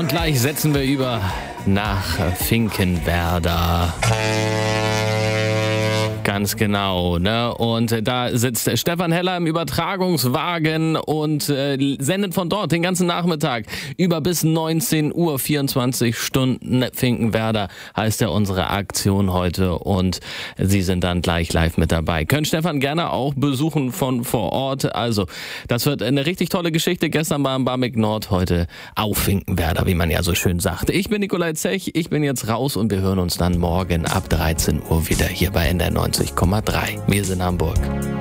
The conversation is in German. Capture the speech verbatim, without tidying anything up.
Und gleich setzen wir über nach Finkenwerder. Ganz genau, ne? Und da sitzt Stefan Heller im Übertragungswagen und äh, sendet von dort den ganzen Nachmittag über bis neunzehn Uhr, vierundzwanzig Stunden. Finkenwerder heißt ja unsere Aktion heute und Sie sind dann gleich live mit dabei. Können Stefan gerne auch besuchen von vor Ort. Also, das wird eine richtig tolle Geschichte. Gestern war im Barmbek Nord, heute auf Finkenwerder, wie man ja so schön sagt. Ich bin Nikolai Zech, ich bin jetzt raus und wir hören uns dann morgen ab dreizehn Uhr wieder hier bei N D R neunzig Komma drei. Wir sind Hamburg.